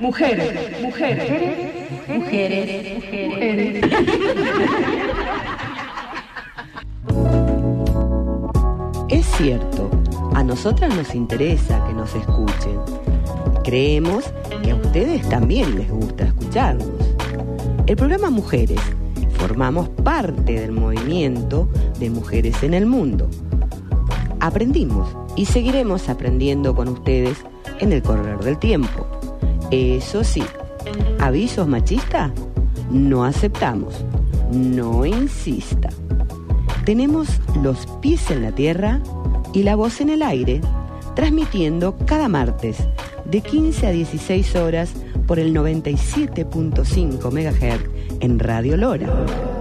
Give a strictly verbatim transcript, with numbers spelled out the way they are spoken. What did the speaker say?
Mujeres, mujeres, mujeres, mujeres. Es cierto, a nosotras nos interesa que nos escuchen. Creemos que a ustedes también les gusta escucharnos. El programa Mujeres, formamos parte del movimiento de mujeres en el mundo. Aprendimos y seguiremos aprendiendo con ustedes en el correr del tiempo. Eso sí, avisos machistas no aceptamos. No insista. Tenemos los pies en la tierra y la voz en el aire, transmitiendo cada martes de quince a dieciséis horas por el noventa y siete punto cinco megahertz en Radio Lora.